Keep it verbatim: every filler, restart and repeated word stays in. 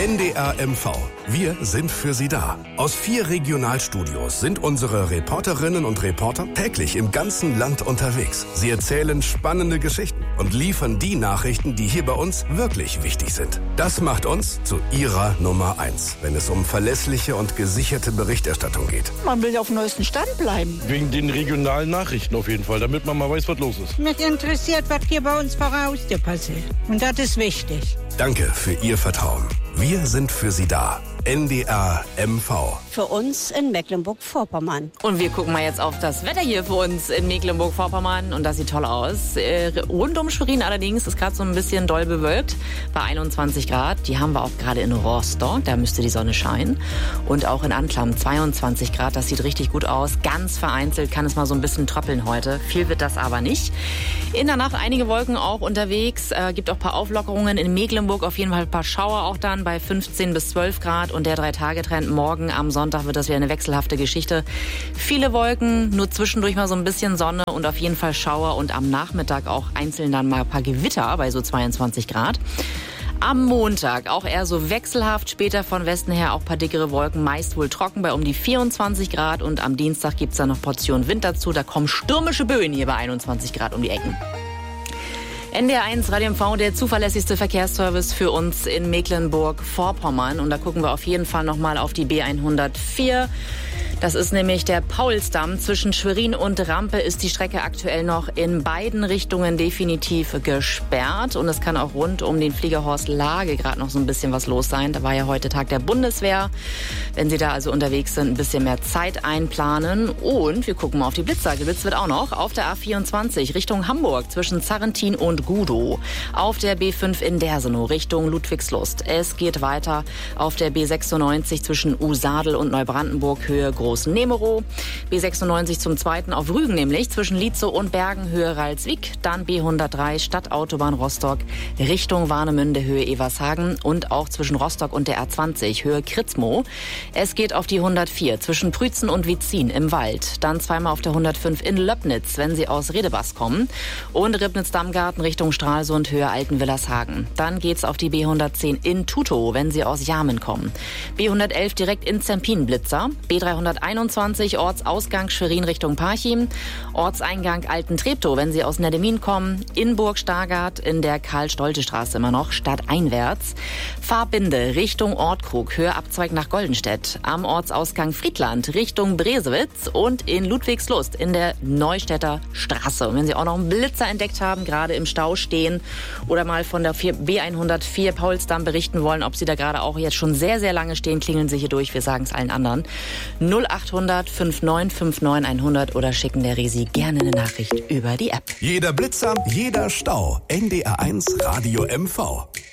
N D R M V. Wir sind für Sie da. Aus vier Regionalstudios sind unsere Reporterinnen und Reporter täglich im ganzen Land unterwegs. Sie erzählen spannende Geschichten und liefern die Nachrichten, die hier bei uns wirklich wichtig sind. Das macht uns zu Ihrer Nummer eins, wenn es um verlässliche und gesicherte Berichterstattung geht. Man will auf dem neuesten Stand bleiben. Wegen den regionalen Nachrichten auf jeden Fall, damit man mal weiß, was los ist. Mich interessiert, was hier bei uns vor der Haustür passiert. Und das ist wichtig. Danke für Ihr Vertrauen. Wir sind für Sie da. N D R M V. Für uns in Mecklenburg-Vorpommern. Und wir gucken mal jetzt auf das Wetter hier für uns in Mecklenburg-Vorpommern. Und das sieht toll aus. Äh, rund um Schwerin allerdings ist gerade so ein bisschen doll bewölkt. Bei einundzwanzig Grad. Die haben wir auch gerade in Rostock. Da müsste die Sonne scheinen. Und auch in Anklam zweiundzwanzig Grad. Das sieht richtig gut aus. Ganz vereinzelt kann es mal so ein bisschen tröppeln heute. Viel wird das aber nicht. In der Nacht einige Wolken auch unterwegs. Äh, gibt auch ein paar Auflockerungen. In Mecklenburg auf jeden Fall ein paar Schauer auch dann bei fünfzehn bis zwölf Grad. Und der Drei-Tage-Trend morgen am Sonntag wird das wieder eine wechselhafte Geschichte. Viele Wolken, nur zwischendurch mal so ein bisschen Sonne und auf jeden Fall Schauer. Und am Nachmittag auch einzeln dann mal ein paar Gewitter bei so zweiundzwanzig Grad. Am Montag auch eher so wechselhaft, später von Westen her auch ein paar dickere Wolken, meist wohl trocken bei um die vierundzwanzig Grad. Und am Dienstag gibt's dann noch Portion Wind dazu. Da kommen stürmische Böen hier bei einundzwanzig Grad um die Ecken. N D R eins Radio M V, der zuverlässigste Verkehrsservice für uns in Mecklenburg-Vorpommern. Und da gucken wir auf jeden Fall nochmal auf die B hundertvier. Das ist nämlich der Paulsdamm. Zwischen Schwerin und Rampe ist die Strecke aktuell noch in beiden Richtungen definitiv gesperrt. Und es kann auch rund um den Fliegerhorst Lage gerade noch so ein bisschen was los sein. Da war ja heute Tag der Bundeswehr. Wenn Sie da also unterwegs sind, ein bisschen mehr Zeit einplanen. Und wir gucken mal auf die Blitzer. Geblitzt wird auch noch auf der A vierundzwanzig Richtung Hamburg zwischen Zarrentin und Gudow. Auf der B fünf in Dersenow Richtung Ludwigslust. Es geht weiter auf der B sechsundneunzig zwischen Usadel und Neubrandenburg Höhe Groß Nemero. B sechsundneunzig zum zweiten auf Rügen nämlich zwischen Lietzow und Bergen Höhe Ralswiek. Dann B hundertdrei Stadtautobahn Rostock Richtung Warnemünde Höhe Evershagen und auch zwischen Rostock und der A zwanzig Höhe Kritzmow. Es geht auf die hundertvier zwischen Prützen und Witzin im Wald. Dann zweimal auf der hundertfünf in Löbnitz, wenn Sie aus Redebas kommen. Und Ribnitz-Dammgarten Richtung Stralsund Höhe Altenwillershagen. Dann geht's auf die B hundertzehn in Tutow, wenn Sie aus Jarmen kommen. B hundertelf direkt in Zempin-Blitzer. B dreihunderteinundzwanzig Ortsausgang Schwerin Richtung Parchim. Ortseingang Alten-Treptow, wenn Sie aus Neddemin kommen. In Burg-Stargard in der Karl-Stolte-Straße immer noch, stadteinwärts. Fahrbinde Richtung Ortkrug, Höhe Abzweig nach Goldenstedt. Am Ortsausgang Friedland Richtung Bresewitz und in Ludwigslust in der Neustädter Straße. Und wenn Sie auch noch einen Blitzer entdeckt haben, gerade im Stau stehen oder mal von der B hundertvier Paulsdamm berichten wollen, ob Sie da gerade auch jetzt schon sehr, sehr lange stehen, klingeln Sie hier durch. Wir sagen es allen anderen. null achthundert neunundfünfzig neunundfünfzig hundert oder schicken der Resi gerne eine Nachricht über die App. Jeder Blitzer, jeder Stau. N D R eins Radio M V.